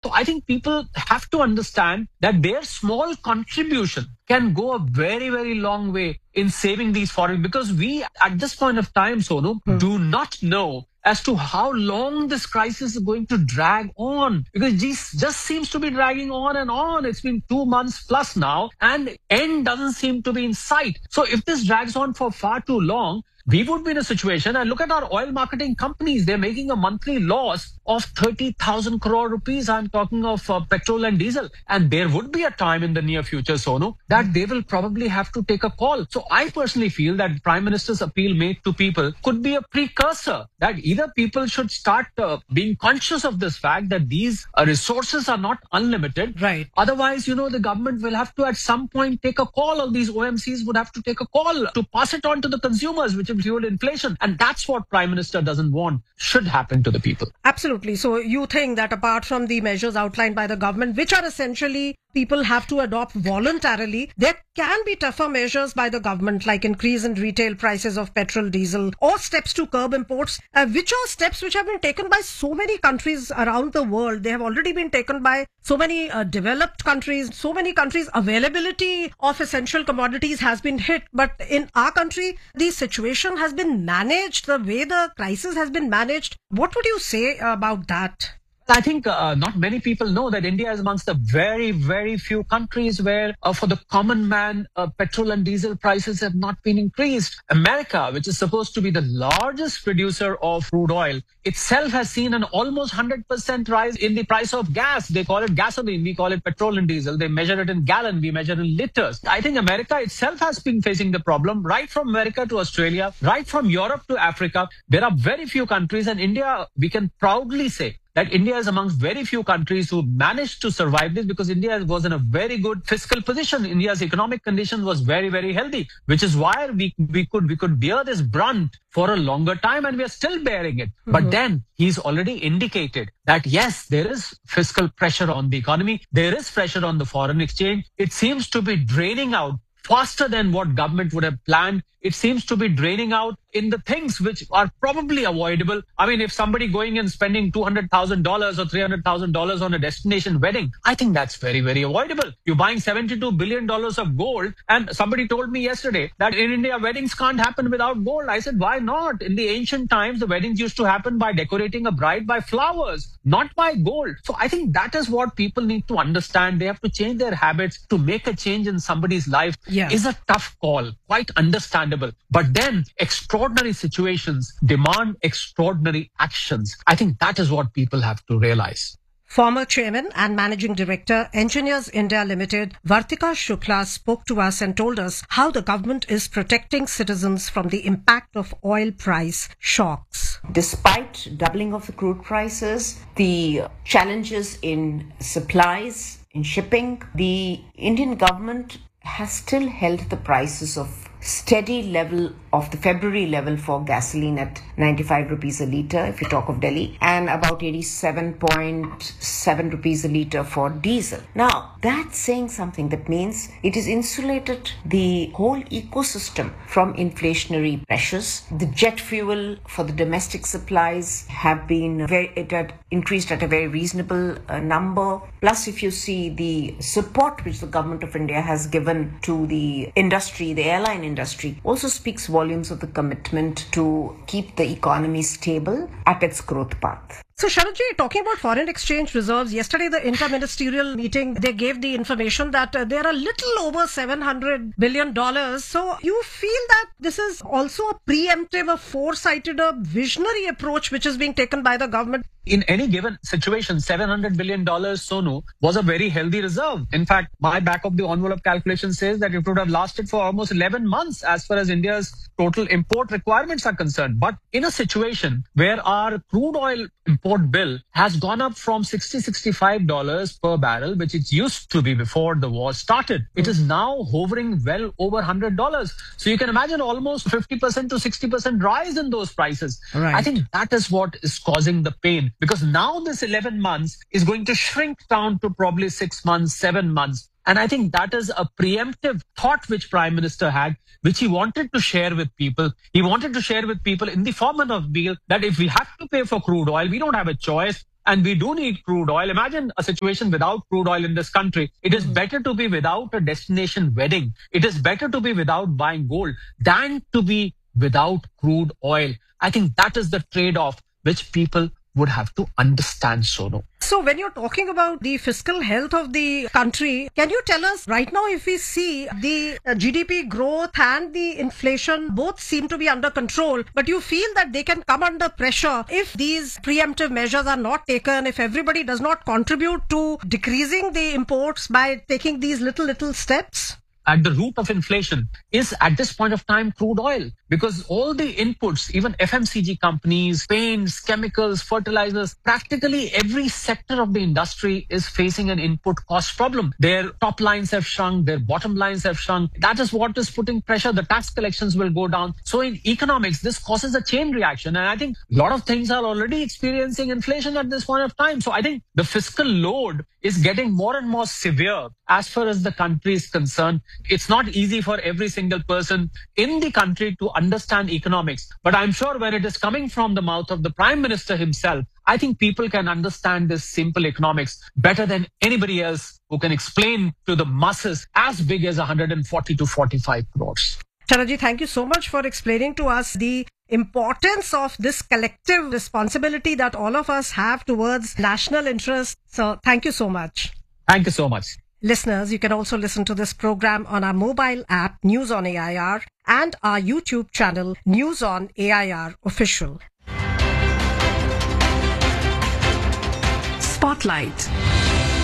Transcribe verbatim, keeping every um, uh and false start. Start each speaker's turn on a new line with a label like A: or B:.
A: So I think people have to understand that their small contribution can go a very, very long way in saving these foreign, because we at this point of time, Sonu, hmm. do not know as to how long this crisis is going to drag on, because this just seems to be dragging on and on. It's been two months plus now, and end doesn't seem to be in sight. So if this drags on for far too long, we would be in a situation, and look at our oil marketing companies, they're making a monthly loss of thirty thousand crore rupees. I'm talking of uh, petrol and diesel. And there would be a time in the near future, Sonu, that they will probably have to take a call. So I personally feel that Prime Minister's appeal made to people could be a precursor, that either people should start uh, being conscious of this fact that these uh, resources are not unlimited.
B: Right.
A: Otherwise, you know, the government will have to at some point take a call, or these O M Cs would have to take a call to pass it on to the consumers, which will fuel inflation. And that's what Prime Minister doesn't want should happen to the people.
B: Absolutely. So you think that apart from the measures outlined by the government, which are essentially people have to adopt voluntarily, there can be tougher measures by the government, like increase in retail prices of petrol, diesel, or steps to curb imports, uh, which are steps which have been taken by so many countries around the world. They have already been taken by so many uh, developed countries, so many countries. Availability of essential commodities has been hit. But in our country, the situation has been managed, the way the crisis has been managed. What would you say about that?
A: I think uh, not many people know that India is amongst the very, very few countries where uh, for the common man, uh, petrol and diesel prices have not been increased. America, which is supposed to be the largest producer of crude oil, itself has seen an almost one hundred percent rise in the price of gas. They call it gasoline. We call it petrol and diesel. They measure it in gallon. We measure in liters. I think America itself has been facing the problem, right from America to Australia, right from Europe to Africa. There are very few countries, and India, we can proudly say that India is amongst very few countries who managed to survive this, because India was in a very good fiscal position. India's economic condition was very, very healthy, which is why we we could we could bear this brunt for a longer time, and we are still bearing it. Mm-hmm. But then he's already indicated that yes, there is fiscal pressure on the economy. There is pressure on the foreign exchange. It seems to be draining out faster than what government would have planned. It seems to be draining out in the things which are probably avoidable. I mean, if somebody going and spending two hundred thousand dollars or three hundred thousand dollars on a destination wedding, I think that's very, very avoidable. You're buying seventy-two billion dollars of gold, and somebody told me yesterday that in India, weddings can't happen without gold. I said, why not? In the ancient times, the weddings used to happen by decorating a bride by flowers, not by gold. So I think that is what people need to understand. They have to change their habits. To make a change in somebody's life
B: yeah.
A: is a tough call, quite understandable. But then extraordinary situations demand extraordinary actions. I think that is what people have to realize.
B: Former Chairman and Managing Director, Engineers India Limited, Vartika Shukla, spoke to us and told us how the government is protecting citizens from the impact of oil price shocks.
C: Despite doubling of the crude prices, the challenges in supplies, in shipping, the Indian government has still held the prices of steady level of the February level for gasoline at ninety-five rupees a litre if you talk of Delhi, and about eighty-seven point seven rupees a litre for diesel. Now that's saying something. That means it has insulated the whole ecosystem from inflationary pressures. The jet fuel for the domestic supplies have been very, it had increased at a very reasonable uh, number. Plus, if you see the support which the government of India has given to the industry, the airline industry, also speaks volumes of the commitment to keep the economy stable at its growth path.
B: So, Sharadji, talking about foreign exchange reserves, yesterday the interministerial meeting, they gave the information that uh, there are little over seven hundred billion dollars. So, you feel that this is also a preemptive, a foresighted, a visionary approach which is being taken by the government?
A: In any given situation, seven hundred billion dollars, Sonu, was a very healthy reserve. In fact, my back of the envelope calculation says that it would have lasted for almost eleven months as far as India's total import requirements are concerned. But in a situation where our crude oil import bill has gone up from sixty to sixty-five dollars per barrel, which it used to be before the war started, it is now hovering well over one hundred dollars. So you can imagine almost fifty percent to sixty percent rise in those prices.
B: Right.
A: I think that is what is causing the pain, because now this eleven months is going to shrink down to probably six months, seven months. And I think that is a preemptive thought which Prime Minister had, which he wanted to share with people. He wanted to share with people in the form of a bill that if we have to pay for crude oil, we don't have a choice. and we do need crude oil. Imagine a situation without crude oil in this country. It is better to be without a destination wedding. It is better to be without buying gold than to be without crude oil. I think that is the trade-off which people would have to understand, Sonu.
B: So when you're talking about the fiscal health of the country, can you tell us right now, if we see the G D P growth and the inflation both seem to be under control, but you feel that they can come under pressure if these preemptive measures are not taken, if everybody does not contribute to decreasing the imports by taking these little, little steps?
A: At the root of inflation is at this point of time crude oil, because all the inputs, even F M C G companies, paints, chemicals, fertilizers, practically every sector of the industry is facing an input cost problem. Their top lines have shrunk, their bottom lines have shrunk. That is what is putting pressure. The tax collections will go down. So in economics, this causes a chain reaction. And I think a lot of things are already experiencing inflation at this point of time. So I think the fiscal load is getting more and more severe as far as the country is concerned. It's not easy for every single person in the country to understand economics. But I'm sure when it is coming from the mouth of the Prime Minister himself, I think people can understand this simple economics better than anybody else who can explain to the masses as big as one hundred forty to forty-five crores.
B: Charaji, thank you so much for explaining to us the importance of this collective responsibility that all of us have towards national interests. So thank you so much.
A: Thank you so much.
B: Listeners, you can also listen to this program on our mobile app, News on A I R, and our YouTube channel, News on A I R Official.
D: Spotlight.